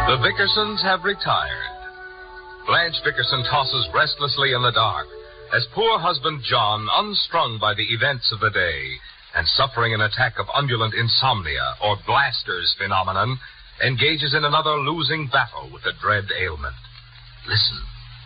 The Vickersons have retired. Blanche Vickerson tosses restlessly in the dark as poor husband John, unstrung by the events of the day and suffering an attack of undulant insomnia, or Blaster's phenomenon, engages in another losing battle with the dread ailment. Listen.